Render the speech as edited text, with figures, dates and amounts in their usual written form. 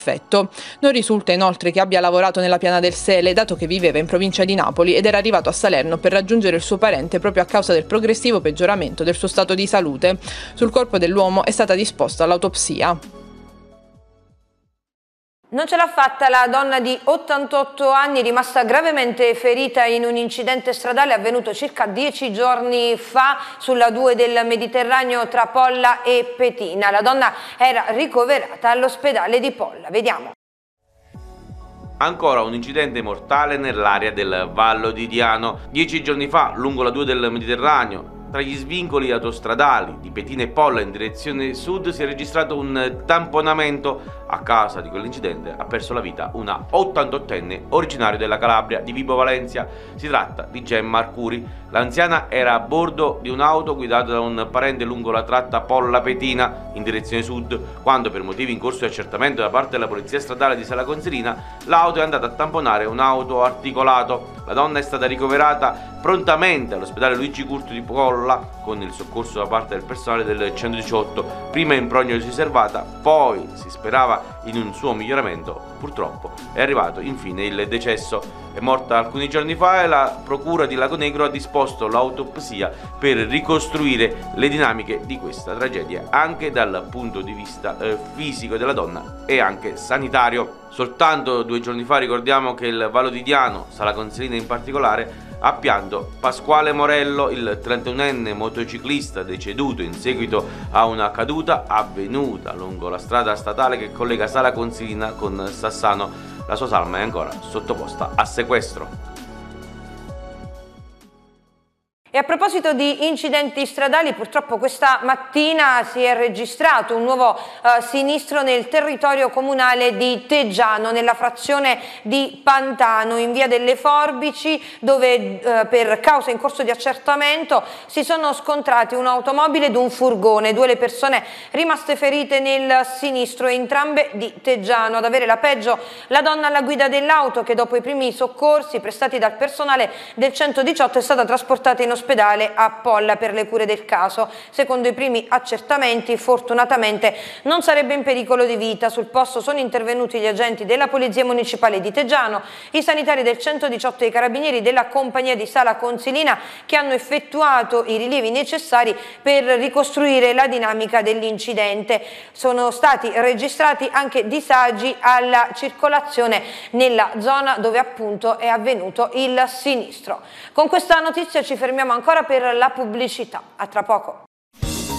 effetto. Non risulta inoltre che abbia lavorato nella Piana del Sele, dato che viveva in provincia di Napoli ed era arrivato a Salerno per raggiungere il suo parente proprio a causa del progressivo peggioramento del suo stato di salute. Sul corpo dell'uomo è stata disposta l'autopsia. Non ce l'ha fatta la donna di 88 anni, rimasta gravemente ferita in un incidente stradale avvenuto circa 10 giorni fa sulla 2 del Mediterraneo tra Polla e Petina. La donna era ricoverata all'ospedale di Polla. Vediamo. Ancora un incidente mortale nell'area del Vallo di Diano. 10 giorni fa, lungo la 2 del Mediterraneo, tra gli svincoli autostradali di Petina e Polla in direzione sud, si è registrato un tamponamento. A causa di quell'incidente ha perso la vita una 88enne originaria della Calabria, di Vibo Valentia. Si tratta di Gemma Arcuri. L'anziana era a bordo di un'auto guidata da un parente lungo la tratta Polla-Petina in direzione sud, quando per motivi in corso di accertamento da parte della polizia stradale di Sala Consilina l'auto è andata a tamponare un'auto articolato. La donna è stata ricoverata prontamente all'ospedale Luigi Curto di Polla con il soccorso da parte del personale del 118, prima in prognosi riservata, poi si sperava in un suo miglioramento. Purtroppo è arrivato infine il decesso. È morta alcuni giorni fa e la procura di Lagonegro ha disposto l'autopsia per ricostruire le dinamiche di questa tragedia anche dal punto di vista fisico della donna e anche sanitario. Soltanto 2 giorni fa ricordiamo che il Vallo di Diano, Sala Consilina in particolare, ha pianto Pasquale Morello, il 31enne motociclista deceduto in seguito a una caduta avvenuta lungo la strada statale che collega Sala Consilina con Sassano. La sua salma è ancora sottoposta a sequestro. E a proposito di incidenti stradali, purtroppo questa mattina si è registrato un nuovo sinistro nel territorio comunale di Teggiano, nella frazione di Pantano, in via delle Forbici, dove per causa in corso di accertamento si sono scontrati un'automobile ed un furgone. 2 le persone rimaste ferite nel sinistro, entrambe di Teggiano. Ad avere la peggio la donna alla guida dell'auto, che dopo i primi soccorsi prestati dal personale del 118 è stata trasportata in ospedale a Polla per le cure del caso. Secondo i primi accertamenti, fortunatamente non sarebbe in pericolo di vita. Sul posto sono intervenuti gli agenti della Polizia Municipale di Teggiano, i sanitari del 118 e i carabinieri della compagnia di Sala Consilina, che hanno effettuato i rilievi necessari per ricostruire la dinamica dell'incidente. Sono stati registrati anche disagi alla circolazione nella zona dove appunto è avvenuto il sinistro. Con questa notizia ci fermiamo ancora per la pubblicità. A tra poco.